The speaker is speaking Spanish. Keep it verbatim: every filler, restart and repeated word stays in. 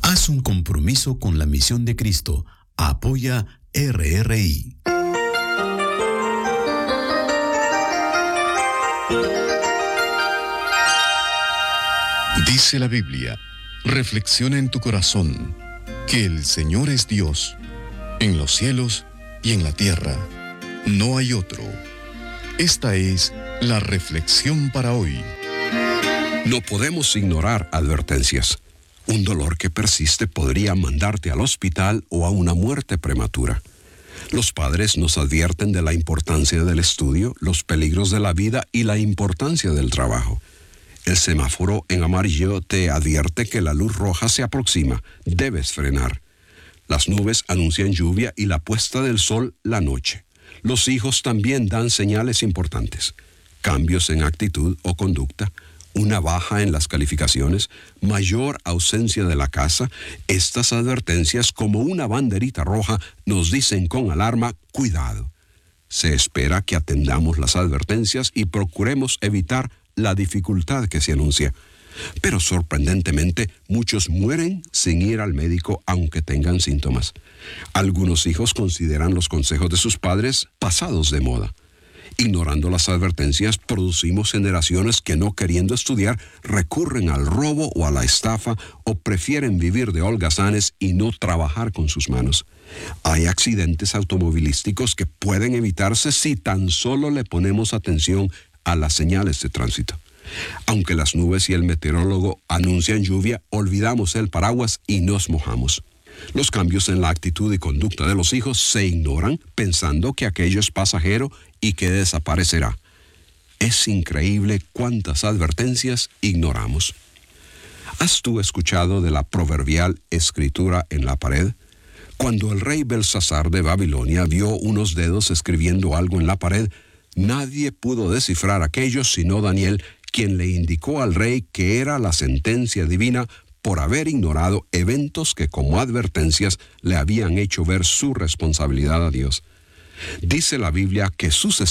Haz un compromiso con la misión de Cristo. Apoya R R I. Dice la Biblia, reflexiona en tu corazón que el Señor es Dios, en los cielos y en la tierra. No hay otro. Esta es la reflexión para hoy. No podemos ignorar advertencias. Un dolor que persiste podría mandarte al hospital o a una muerte prematura. Los padres nos advierten de la importancia del estudio, los peligros de la vida y la importancia del trabajo. El semáforo en amarillo te advierte que la luz roja se aproxima. Debes frenar. Las nubes anuncian lluvia y la puesta del sol la noche. Los hijos también dan señales importantes. Cambios en actitud o conducta, una baja en las calificaciones, mayor ausencia de la casa. Estas advertencias, como una banderita roja, nos dicen con alarma, cuidado. Se espera que atendamos las advertencias y procuremos evitar la dificultad que se anuncia. Pero sorprendentemente, muchos mueren sin ir al médico aunque tengan síntomas. Algunos hijos consideran los consejos de sus padres pasados de moda. Ignorando las advertencias, producimos generaciones que, no queriendo estudiar, recurren al robo o a la estafa o prefieren vivir de holgazanes y no trabajar con sus manos. Hay accidentes automovilísticos que pueden evitarse si tan solo le ponemos atención a las señales de tránsito. Aunque las nubes y el meteorólogo anuncian lluvia, olvidamos el paraguas y nos mojamos. Los cambios en la actitud y conducta de los hijos se ignoran pensando que aquello es pasajero y que desaparecerá. Es increíble cuántas advertencias ignoramos. ¿Has tú escuchado de la proverbial escritura en la pared? Cuando el rey Belsasar de Babilonia vio unos dedos escribiendo algo en la pared, nadie pudo descifrar aquello sino Daniel, quien le indicó al rey que era la sentencia divina por haber ignorado eventos que como advertencias le habían hecho ver su responsabilidad a Dios. Dice la Biblia que sus